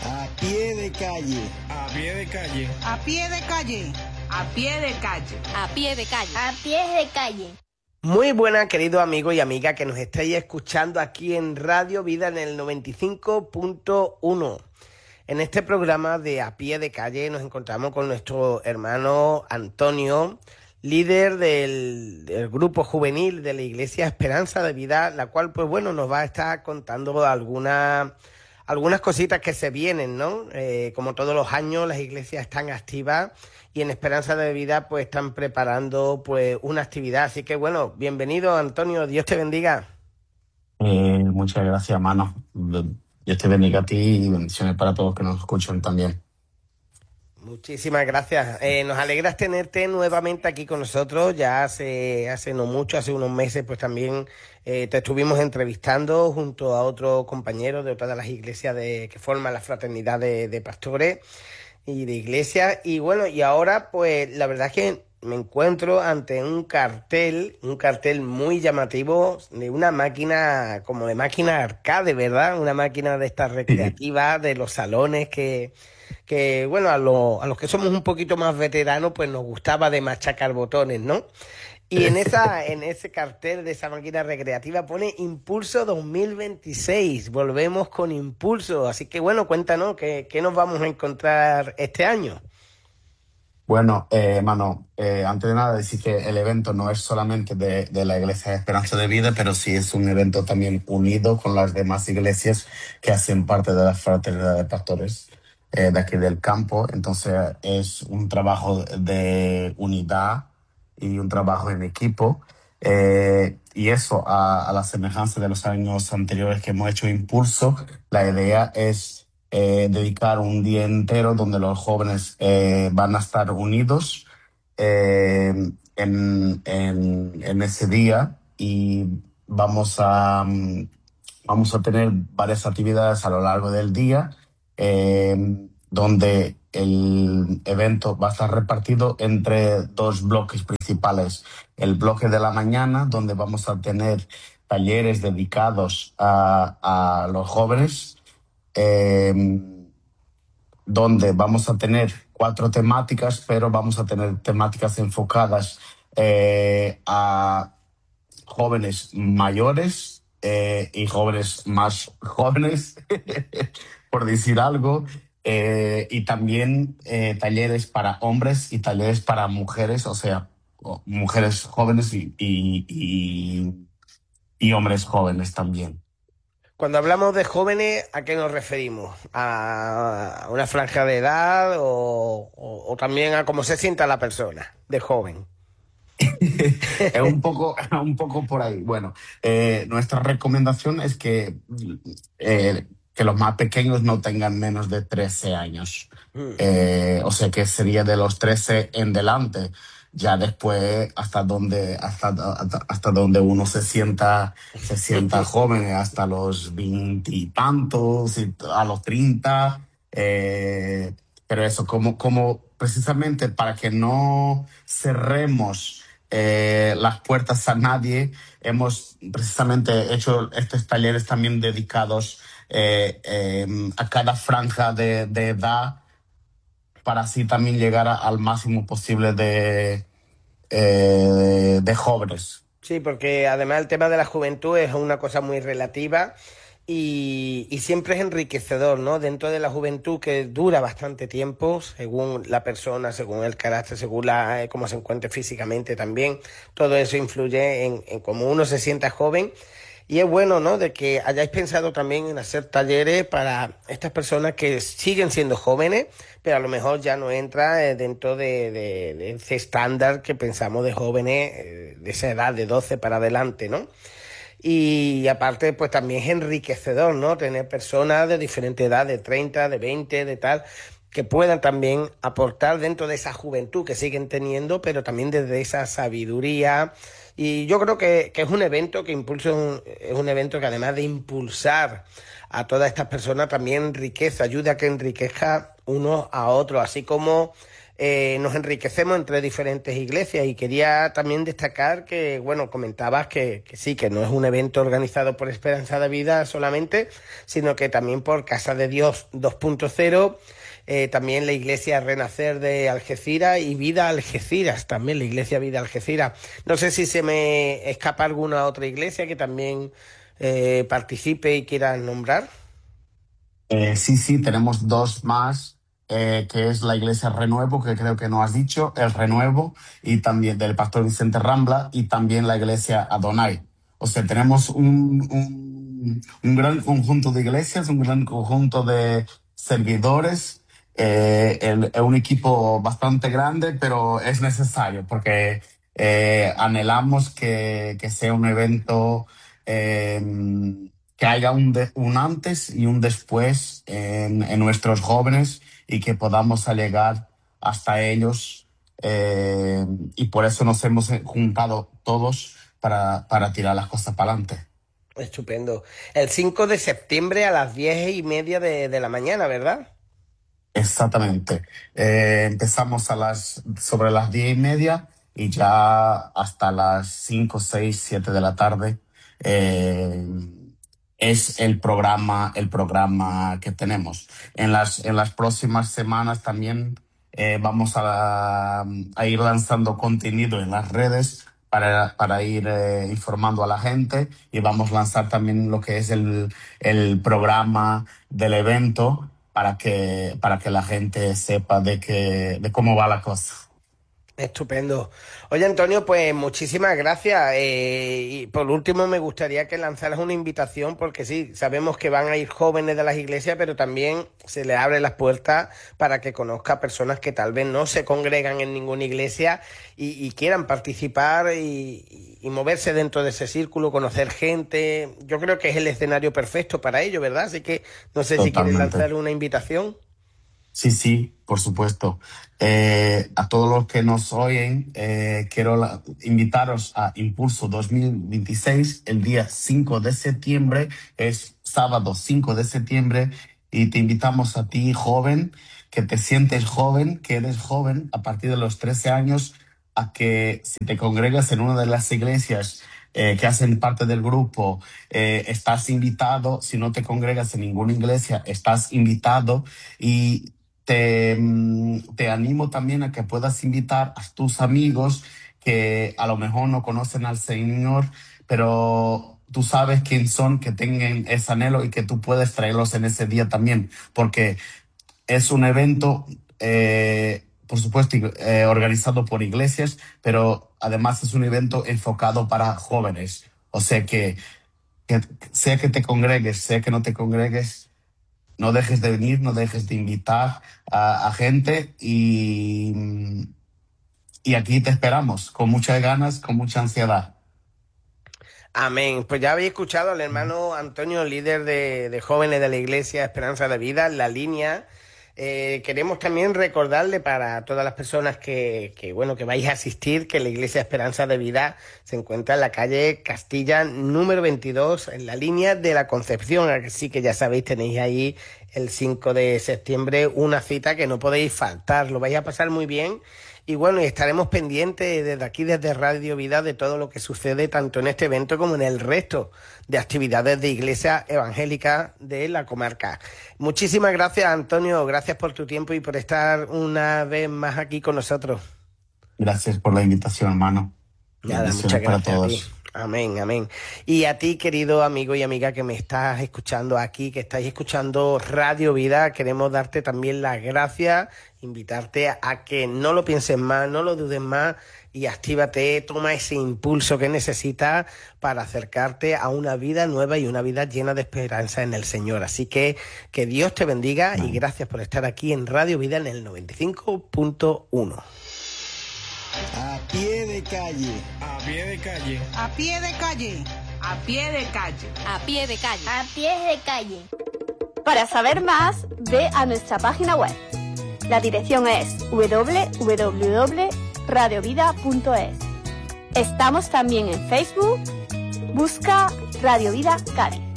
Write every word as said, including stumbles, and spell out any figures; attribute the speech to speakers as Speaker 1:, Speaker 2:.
Speaker 1: A pie de calle.
Speaker 2: A pie de calle.
Speaker 3: A pie de calle.
Speaker 4: A pie de calle.
Speaker 5: A pie de calle.
Speaker 6: A pie de calle.
Speaker 7: Muy buenas, queridos amigos y amigas que nos estáis escuchando aquí en Radio Vida en el noventa y cinco punto uno. En este programa de A Pie de Calle nos encontramos con nuestro hermano Antonio, líder del, del grupo juvenil de la Iglesia Esperanza de Vida, la cual, pues bueno, nos va a estar contando algunas, algunas cositas que se vienen, ¿no? Eh, como todos los años, las iglesias están activas y en Esperanza de Vida, pues están preparando, pues, una actividad. Así que, bueno, bienvenido, Antonio, Dios te bendiga.
Speaker 8: Eh, muchas gracias, hermano. Dios te bendiga a ti y bendiciones para todos que nos escuchan también.
Speaker 7: Muchísimas gracias. Eh, nos alegra tenerte nuevamente aquí con nosotros. Ya hace, hace no mucho, hace unos meses, pues también eh, te estuvimos entrevistando junto a otro compañero de otra de las iglesias de, que forman la fraternidad de, de pastores y de iglesias. Y bueno, y ahora pues la verdad es que me encuentro ante un cartel, un cartel muy llamativo de una máquina, como de máquina arcade, ¿verdad? Una máquina de estas recreativas, de los salones que, que bueno, a, lo, a los que somos un poquito más veteranos, pues nos gustaba de machacar botones, ¿no? Y en esa, en ese cartel de esa máquina recreativa pone Impulso dos mil veintiséis, volvemos con Impulso. Así que bueno, cuéntanos, ¿qué, qué nos vamos a encontrar este año?
Speaker 8: Bueno, eh, hermano, eh, antes de nada decir que el evento no es solamente de, de la Iglesia de Esperanza de Vida, pero sí es un evento también unido con las demás iglesias que hacen parte de la fraternidad de pastores eh, de aquí del campo. Entonces es un trabajo de unidad y un trabajo en equipo. Eh, y eso, a, a la semejanza de los años anteriores que hemos hecho Impulso, la idea es Eh, dedicar un día entero donde los jóvenes eh, van a estar unidos eh, en, en, en ese día y vamos a, vamos a tener varias actividades a lo largo del día eh, donde el evento va a estar repartido entre dos bloques principales. El bloque de la mañana, donde vamos a tener talleres dedicados a, a los jóvenes, Eh, donde vamos a tener cuatro temáticas, pero vamos a tener temáticas enfocadas eh, a jóvenes mayores eh, y jóvenes más jóvenes, por decir algo, eh, y también eh, talleres para hombres y talleres para mujeres, o sea, mujeres jóvenes y, y, y, y hombres jóvenes también.
Speaker 7: Cuando hablamos de jóvenes, ¿a qué nos referimos? ¿A una franja de edad o, o, o también a cómo se sienta la persona de joven?
Speaker 8: Es un poco, un poco por ahí. Bueno, eh, nuestra recomendación es que, eh, que los más pequeños no tengan menos de trece años. Mm. Eh, o sea que sería de los trece en delante. Ya después hasta donde hasta, hasta, hasta donde uno se sienta se sienta joven, hasta los veintitantos, a los treinta, eh, pero eso como, como precisamente para que no cerremos eh, las puertas a nadie, hemos precisamente hecho estos talleres también dedicados eh, eh, a cada franja de, de edad, para así también llegar a, al máximo posible de, eh, de jóvenes.
Speaker 7: Sí, porque además el tema de la juventud es una cosa muy relativa y, y siempre es enriquecedor, ¿no? Dentro de la juventud, que dura bastante tiempo, según la persona, según el carácter, según la, eh, cómo se encuentre físicamente también, todo eso influye en, en cómo uno se sienta joven. Y es bueno, ¿no?, de que hayáis pensado también en hacer talleres para estas personas que siguen siendo jóvenes, pero a lo mejor ya no entra dentro de, de, de ese estándar que pensamos de jóvenes de esa edad, de doce para adelante, ¿no? Y aparte, pues también es enriquecedor, ¿no?, tener personas de diferente edad, de treinta, de veinte, de tal, que puedan también aportar dentro de esa juventud que siguen teniendo, pero también desde esa sabiduría. Y yo creo que, que es un evento que impulsa, un, es un evento que además de impulsar a todas estas personas también enriquece, ayuda a que enriquezca unos a otros, así como eh, nos enriquecemos entre diferentes iglesias. Y quería también destacar que, bueno, comentabas que, que sí, que no es un evento organizado por Esperanza de Vida solamente, sino que también por Casa de Dios dos punto cero, eh, también la Iglesia Renacer de Algeciras y Vida Algeciras, también la Iglesia Vida Algeciras. No sé si se me escapa alguna otra iglesia que también eh, participe y quieras nombrar.
Speaker 8: Eh, sí, sí, tenemos dos más, eh, que es la Iglesia Renuevo, que creo que no has dicho, el Renuevo, y también del Pastor Vicente Rambla, y también la Iglesia Adonai. O sea, tenemos un, un, un gran conjunto de iglesias, un gran conjunto de servidores, eh, el- es un equipo bastante grande, pero es necesario porque eh, anhelamos que, que sea un evento, eh, que haya un, de- un antes y un después en, en nuestros jóvenes y que podamos llegar hasta ellos. eh, y por eso nos hemos juntado todos para, para tirar las cosas para adelante.
Speaker 7: Estupendo. El cinco de septiembre a las diez y media de, de la mañana, ¿verdad?
Speaker 8: Exactamente. Eh, empezamos a las, sobre las diez y media y ya hasta las cinco, seis, siete de la tarde. eh, es el programa, el programa que tenemos. En las, en las próximas semanas también eh, vamos a, a ir lanzando contenido en las redes para, para ir eh, informando a la gente, y vamos a lanzar también lo que es el, el programa del evento para que, para que la gente sepa de, que, de cómo va la cosa.
Speaker 7: Estupendo. Oye, Antonio, pues muchísimas gracias. Eh, y por último, me gustaría que lanzaras una invitación, porque sí, sabemos que van a ir jóvenes de las iglesias, pero también se les abre las puertas para que conozca personas que tal vez no se congregan en ninguna iglesia y, y quieran participar y, y moverse dentro de ese círculo, conocer gente. Yo creo que es el escenario perfecto para ello, ¿verdad? Así que no sé si quieres
Speaker 8: Totalmente.
Speaker 7: lanzar una invitación.
Speaker 8: Sí, sí, por supuesto. Eh, a todos los que nos oyen, eh, quiero la- invitaros a Impulso dos mil veintiséis, el día cinco de septiembre, es sábado cinco de septiembre, y te invitamos a ti, joven, que te sientes joven, que eres joven a partir de los trece años, a que si te congregas en una de las iglesias eh, que hacen parte del grupo, eh, estás invitado. Si no te congregas en ninguna iglesia, estás invitado. Y te, mm, te animo también a que puedas invitar a tus amigos que a lo mejor no conocen al Señor, pero tú sabes quién son, que tengan ese anhelo y que tú puedes traerlos en ese día también, porque es un evento, eh, por supuesto, eh, organizado por iglesias, pero además es un evento enfocado para jóvenes. O sea que, que sea que te congregues, sea que no te congregues, no dejes de venir, no dejes de invitar a, a gente, y, y aquí te esperamos con muchas ganas, con mucha ansiedad.
Speaker 7: Amén. Pues ya habéis escuchado al hermano Antonio, líder de, de jóvenes de la Iglesia Esperanza de Vida, en la línea. Eh, queremos también recordarle para todas las personas que, que, bueno, que vais a asistir, que la Iglesia Esperanza de Vida se encuentra en la calle Castilla número veintidós, en la línea de la Concepción. Así que ya sabéis, tenéis ahí el cinco de septiembre una cita que no podéis faltar. Lo vais a pasar muy bien. Y bueno, y estaremos pendientes desde aquí, desde Radio Vida, de todo lo que sucede tanto en este evento como en el resto de actividades de Iglesia Evangélica de la comarca. Muchísimas gracias, Antonio. Gracias por tu tiempo y por estar una vez más aquí con nosotros.
Speaker 8: Gracias por la invitación, hermano.
Speaker 7: Nada,
Speaker 8: Bendiciones
Speaker 7: muchas
Speaker 8: para
Speaker 7: gracias a ti.
Speaker 8: todos.
Speaker 7: Amén, amén. Y a ti, querido amigo y amiga que me estás escuchando aquí, que estáis escuchando Radio Vida, queremos darte también las gracias, invitarte a que no lo pienses más, no lo dudes más y actívate, toma ese impulso que necesitas para acercarte a una vida nueva y una vida llena de esperanza en el Señor. Así que que Dios te bendiga y gracias por estar aquí en Radio Vida en el noventa y cinco punto uno.
Speaker 1: A pie de calle.
Speaker 2: A pie de calle.
Speaker 3: A pie de calle.
Speaker 4: A pie de calle.
Speaker 5: A pie de calle.
Speaker 6: A pie de calle.
Speaker 9: Para saber más, ve a nuestra página web. La dirección es doble u doble u doble u punto radio vida punto es. Estamos también en Facebook. Busca Radio Vida Cádiz.